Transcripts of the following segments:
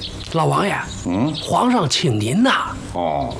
老王爷，皇上请您呐。 哦，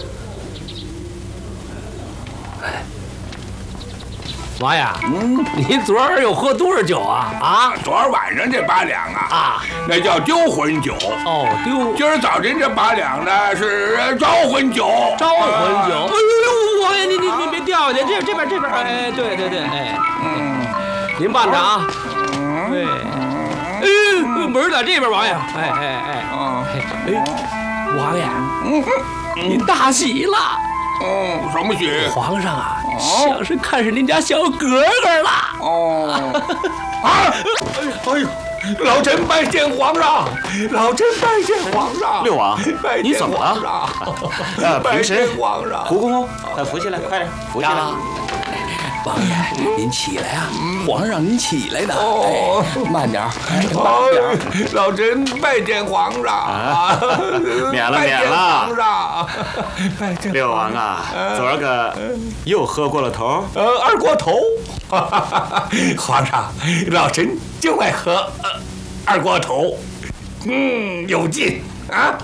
王爷，你昨儿又喝多少酒啊？啊， 昨儿晚上这8两啊，那叫丢魂酒。 哦，丢。 今儿早晨这8两呢是招魂酒。 招魂酒。哎呦，王爷，你别掉下去，这边，哎，对，哎，您慢着啊。对。门在这边，王爷。哎，王爷，您大喜了。 什么喜？ 皇上啊，像是看上您家小格格了。 哦，哎呦，老臣拜见皇上，老臣拜见皇上。 六王，你怎么了？ 平时皇上， 胡公公，快扶起来，快点扶起来。 王爷，您起来啊！皇上让您起来的。 哦， 慢点， 老臣拜见皇上。 免了。 皇上， 六王啊，昨儿个又喝过了头。 二锅头。皇上，老臣就爱喝二锅头。有劲啊！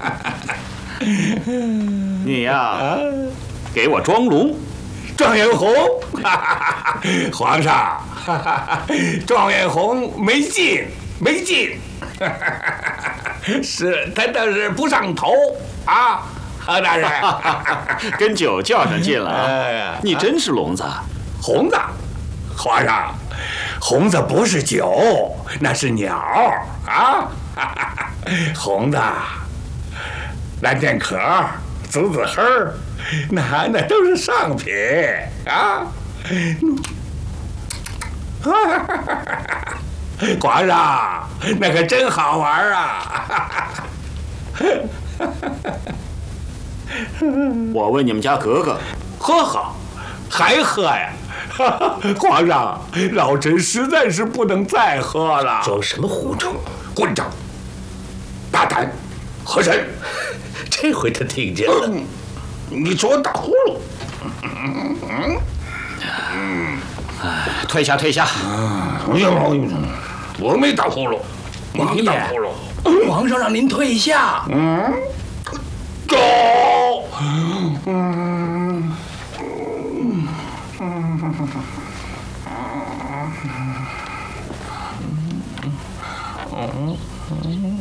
你呀，给我装聋。 状元红，皇上，状元红没劲，是他倒是不上头啊，何大人， 跟酒较上劲了啊！你真是聋子， 红子，皇上，红子不是酒，那是鸟啊，红子，蓝天壳，紫黑儿。那都是上品啊！皇上，那可真好玩啊！ 我问你们家格格， 喝好，还喝呀？皇上，老臣实在是不能再喝了。 装什么糊涂！ 混账！大胆！和珅， 这回他听见了。 你说打呼噜。 退下。 我没打呼噜。 王爷，皇上让您退下。 走。